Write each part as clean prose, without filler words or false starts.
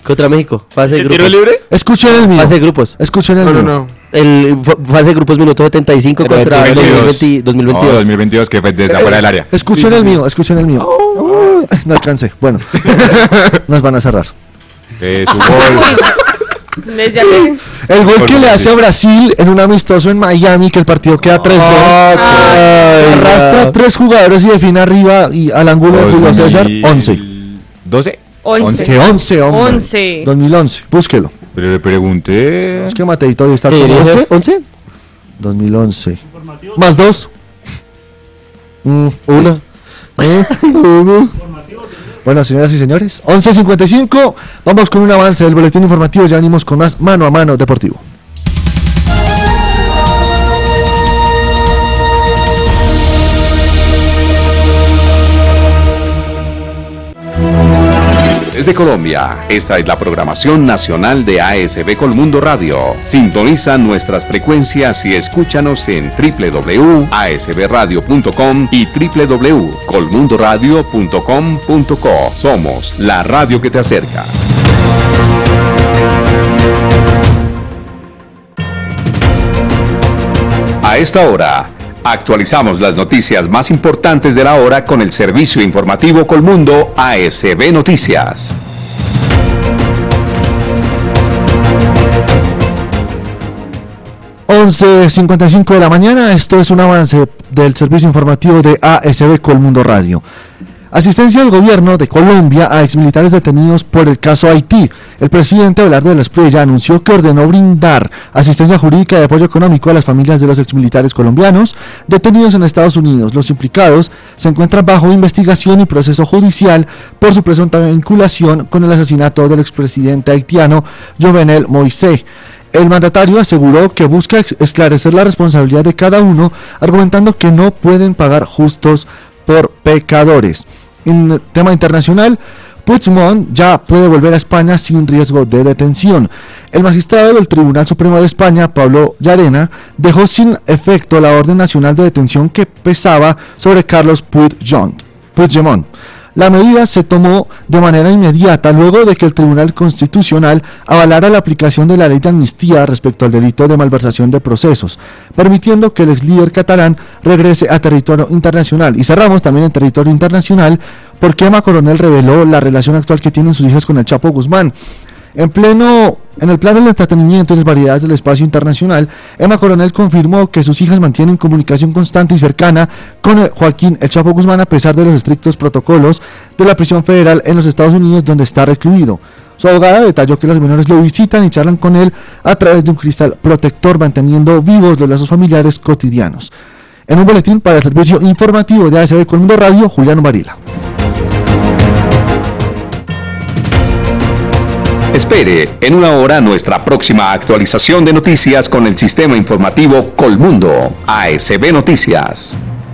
Contra México, fase de grupos. ¿Tiro libre? Escuchen el mío. Fase de grupos. Escuchen el mío. No. Fase de grupos minuto 75 Pero contra 2022. 2022. No, 2022, que fue desde afuera del área. Escuchen el mío, escuchen el mío. No alcancé. Bueno, nos van a cerrar. Su gol. Desde hace... El gol que le hace a Brasil en un amistoso en Miami, que el partido queda 3-2. Arrastra 3 jugadores y define arriba y al ángulo de Julio César, 11. 12. 11. ¿Qué 11, hombre? 11. 2011, búsquelo. Pero le pregunté. Es que Mateito hoy está con 11. 11. 2011. Más 2. 1. Bueno, señoras y señores, 11:55. Vamos con un avance del boletín informativo. Ya venimos con más mano a mano deportivo. Desde Colombia, esta es la programación nacional de ASB Colmundo Radio. Sintoniza nuestras frecuencias y escúchanos en www.asbradio.com y www.colmundoradio.com.co. Somos la radio que te acerca. A esta hora, actualizamos las noticias más importantes de la hora con el servicio informativo Colmundo ASB Noticias. (11:55 de la mañana). Esto es un avance del servicio informativo de ASB Colmundo Radio. Asistencia del gobierno de Colombia a exmilitares detenidos por el caso Haití. El presidente Abelardo de la Espriella anunció que ordenó brindar asistencia jurídica y apoyo económico a las familias de los exmilitares colombianos detenidos en Estados Unidos. Los implicados se encuentran bajo investigación y proceso judicial por su presunta vinculación con el asesinato del expresidente haitiano Jovenel Moïse. El mandatario aseguró que busca esclarecer la responsabilidad de cada uno, argumentando que no pueden pagar justos por pecadores. En el tema internacional, Puigdemont ya puede volver a España sin riesgo de detención. El magistrado del Tribunal Supremo de España, Pablo Llarena, dejó sin efecto la orden nacional de detención que pesaba sobre Carlos Puigdemont. La medida se tomó de manera inmediata luego de que el Tribunal Constitucional avalara la aplicación de la ley de amnistía respecto al delito de malversación de procesos, permitiendo que el ex líder catalán regrese a territorio internacional. Y cerramos también en territorio internacional porque Emma Coronel reveló la relación actual que tienen sus hijas con el Chapo Guzmán. En el plano del entretenimiento y las variedades del espacio internacional, Emma Coronel confirmó que sus hijas mantienen comunicación constante y cercana con Joaquín El Chapo Guzmán a pesar de los estrictos protocolos de la prisión federal en los Estados Unidos donde está recluido. Su abogada detalló que las menores lo visitan y charlan con él a través de un cristal protector, manteniendo vivos los lazos familiares cotidianos. En un boletín para el servicio informativo de ASB Colmundo Radio, Julián Varila. Espere en una hora nuestra próxima actualización de noticias con el sistema informativo Colmundo ASB Noticias.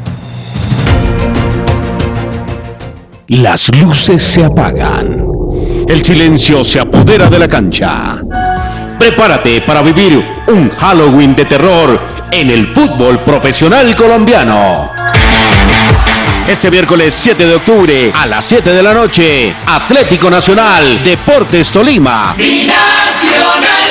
Las luces se apagan. El silencio se apodera de la cancha. Prepárate para vivir un Halloween de terror en el fútbol profesional colombiano. Este miércoles 7 de octubre a las 7 de la noche, Atlético Nacional, Deportes Tolima. Binacional.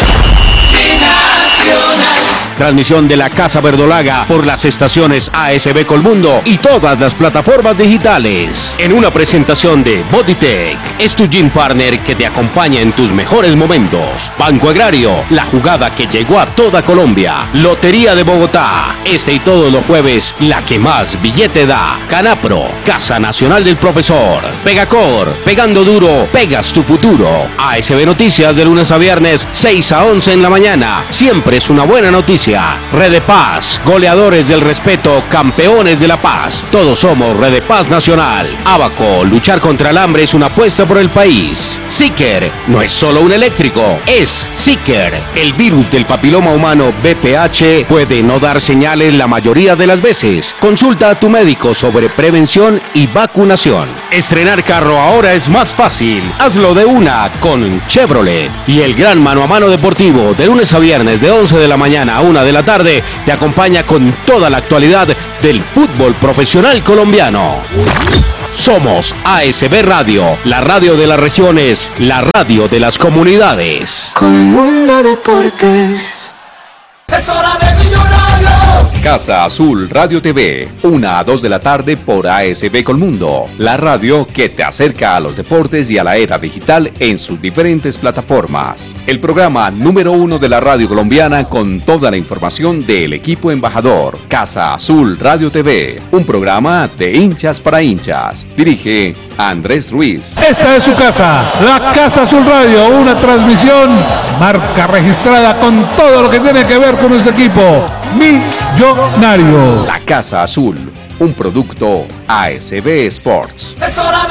Transmisión de la Casa Verdolaga por las estaciones ASB Colmundo y todas las plataformas digitales. En una presentación de Bodytech, es tu gym partner que te acompaña en tus mejores momentos. Banco Agrario, la jugada que llegó a toda Colombia. Lotería de Bogotá, este y todos los jueves, la que más billete da. Canapro, Casa Nacional del Profesor. Pegacor, pegando duro, pegas tu futuro. ASB Noticias de lunes a viernes, 6 a 11 en la mañana. Siempre es una buena noticia. Red de Paz, goleadores del respeto, campeones de la paz. Todos somos Red de Paz Nacional. Abaco, luchar contra el hambre es una apuesta por el país. Seeker, no es solo un eléctrico, es Seeker. El virus del papiloma humano VPH puede no dar señales la mayoría de las veces. Consulta a tu médico sobre prevención y vacunación. Estrenar carro ahora es más fácil. Hazlo de una con Chevrolet. Y el gran mano a mano deportivo de lunes a viernes de 11 de la mañana a 1 de la tarde te acompaña con toda la actualidad del fútbol profesional colombiano. Somos ASB Radio, la radio de las regiones, la radio de las comunidades. Colmundo Deportes. Es hora de Millonarios. Casa Azul Radio TV, 1 a 2 de la tarde por ASB Colmundo, la radio que te acerca a los deportes y a la era digital en sus diferentes plataformas. El programa número 1 de la radio colombiana con toda la información del equipo embajador. Casa Azul Radio TV, un programa de hinchas para hinchas. Dirige Andrés Ruiz. Esta es su casa, la Casa Azul Radio, una transmisión marca registrada con todo lo que tiene que ver con nuestro equipo. Millonarios. La Casa Azul, un producto ASB Sports. Es hora de